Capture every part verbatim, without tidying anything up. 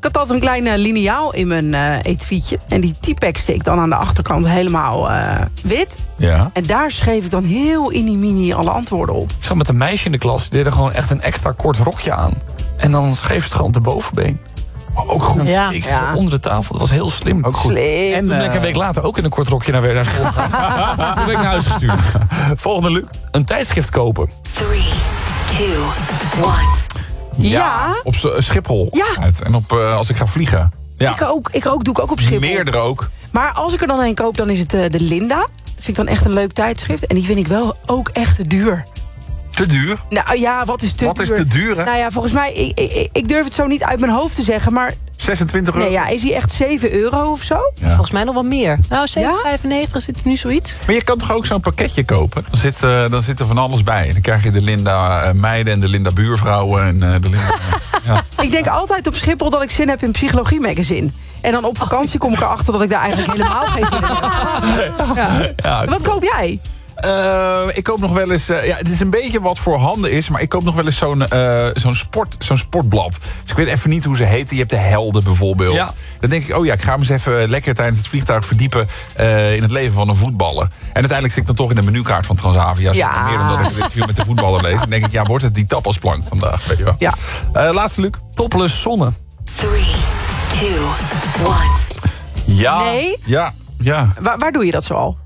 had altijd een klein uh, liniaal in mijn uh, etuietje. En die typexte ik dan aan de achterkant helemaal uh, wit. Ja. En daar schreef ik dan heel inimini alle antwoorden op. Ik zat met een meisje in de klas, die deed er gewoon echt een extra kort rokje aan. En dan schreef ze het gewoon op de bovenbeen. Oh, ook goed. Ja, Ik ja. onder de tafel, dat was heel slim. Ook goed. Slim. En toen ben ik een week later ook in een kort rokje naar, naar school gegaan. Toen ben ik naar huis gestuurd. Volgende, Luc. Een tijdschrift kopen. Three, two, one. Ja. Op Schiphol. Ja. Uit. En op, uh, als ik ga vliegen. Ja. Ik ook, ik ook, doe ik ook op Schiphol. Meerdere ook. Maar als ik er dan een koop, dan is het uh, de Linda. Vind ik dan echt een leuk tijdschrift. En die vind ik wel ook echt te duur. Te duur? Nou ja, wat is te Wat duur? is te duur, hè? Nou ja, volgens mij, ik, ik, ik durf het zo niet uit mijn hoofd te zeggen, maar... zesentwintig euro? Nee, ja, is hij echt zeven euro of zo? Ja. Volgens mij nog wel meer. Nou, zeven Ja? vijfennegentig zit er nu zoiets. Maar je kan toch ook zo'n pakketje kopen? Dan zit, uh, dan zit er van alles bij. Dan krijg je de Linda uh, meiden en de Linda buurvrouwen. En, uh, de Linda, ja. Ik denk altijd op Schiphol dat ik zin heb in Psychologie Magazine. En dan op vakantie kom ik erachter dat ik daar eigenlijk helemaal geen zin in heb. Ja. Ja, Wat koop jij? Uh, ik koop nog wel eens... Uh, ja, het is een beetje wat voor handen is... maar ik koop nog wel eens zo'n uh, zo'n sport, zo'n sportblad. Dus ik weet even niet hoe ze heten. Je hebt de Helden bijvoorbeeld. Ja. Dan denk ik, oh ja, ik ga me eens even lekker tijdens het vliegtuig verdiepen... Uh, in het leven van een voetballer. En uiteindelijk zit ik dan toch in de menukaart van Transavia. Ja. Meer omdat ik het interview met de voetballer lees. Dan denk ik, ja, wordt het die tapasplank vandaag? Weet je wel. Ja. Uh, laatste, Luc. Topless zonne. Three, two, one. Ja. Nee? Ja, ja. Waar, waar doe je dat zo al?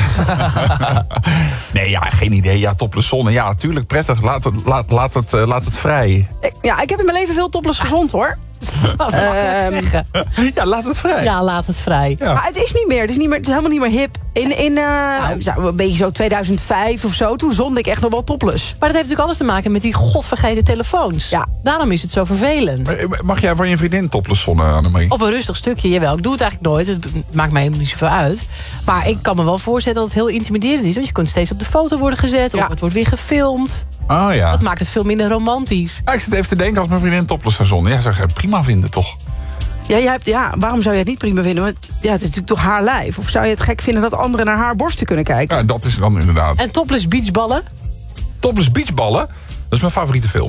Nee, ja, geen idee. Ja, topless zonne. Ja, natuurlijk prettig. Laat het, laat, laat het, uh, laat het vrij. Ik- Ja, ik heb in mijn leven veel topless gezond, hoor. Wat makkelijk Ehm, zeggen. Ja, laat het vrij. Ja, laat het vrij. Ja. Maar het is niet meer. Het is, niet meer, het is helemaal niet meer hip. In, in uh, nou, een beetje zo tweeduizend vijf of zo, toen zonde ik echt nog wel topless. Maar dat heeft natuurlijk alles te maken met die godvergeten telefoons. Ja. Daarom is het zo vervelend. Maar Mag jij van je vriendin topless zonne, Annemarie? Op een rustig stukje, jawel. Ik doe het eigenlijk nooit. Het maakt mij helemaal niet zoveel uit. Maar ik kan me wel voorstellen dat het heel intimiderend is. Want je kunt steeds op de foto worden gezet. Of Ja. het wordt weer gefilmd. Oh ja. Dat maakt het veel minder romantisch. Ja, ik zit even te denken als mijn vriendin topless zou zonnen. Ja, zou ik het prima vinden, toch? Ja, jij hebt, ja, waarom zou je het niet prima vinden? Want ja, het is natuurlijk toch haar lijf. Of zou je het gek vinden dat anderen naar haar borsten kunnen kijken? Ja, dat is dan inderdaad. En topless beachballen? Topless beachballen, dat is mijn favoriete film.